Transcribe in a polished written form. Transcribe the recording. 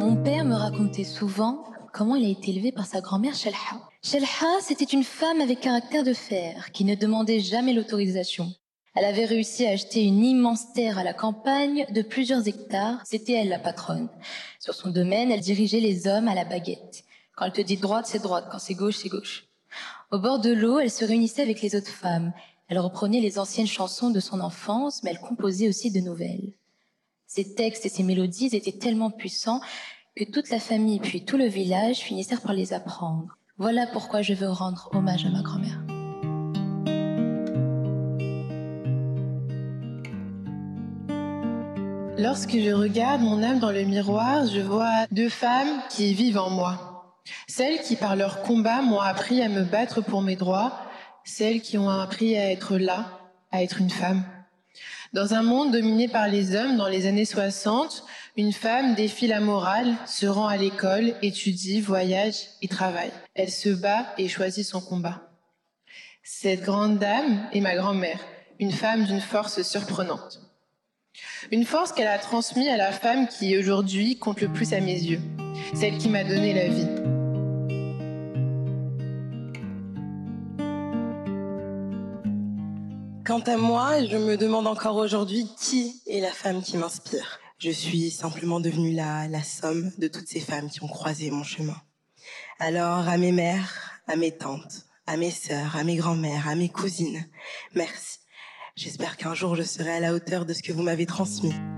Mon père me racontait souvent comment il a été élevé par sa grand-mère Shelha. Shelha, c'était une femme avec caractère de fer qui ne demandait jamais l'autorisation. Elle avait réussi à acheter une immense terre à la campagne de plusieurs hectares. C'était elle la patronne. Sur son domaine, elle dirigeait les hommes à la baguette. Quand elle te dit droite, c'est droite. Quand c'est gauche, c'est gauche. Au bord de l'eau, elle se réunissait avec les autres femmes. Elle reprenait les anciennes chansons de son enfance, mais elle composait aussi de nouvelles. Ses textes et ses mélodies étaient tellement puissants que toute la famille puis tout le village finissèrent par les apprendre. Voilà pourquoi je veux rendre hommage à ma grand-mère. Lorsque je regarde mon âme dans le miroir, je vois deux femmes qui vivent en moi. Celles qui, par leur combat, m'ont appris à me battre pour mes droits, celles qui ont appris à être là, à être une femme. Dans un monde dominé par les hommes, dans les années 60, une femme défie la morale, se rend à l'école, étudie, voyage et travaille. Elle se bat et choisit son combat. Cette grande dame est ma grand-mère, une femme d'une force surprenante. Une force qu'elle a transmise à la femme qui, aujourd'hui, compte le plus à mes yeux, celle qui m'a donné la vie. Quant à moi, je me demande encore aujourd'hui qui est la femme qui m'inspire. Je suis simplement devenue la somme de toutes ces femmes qui ont croisé mon chemin. Alors, à mes mères, à mes tantes, à mes sœurs, à mes grands-mères, à mes cousines, merci. J'espère qu'un jour je serai à la hauteur de ce que vous m'avez transmis.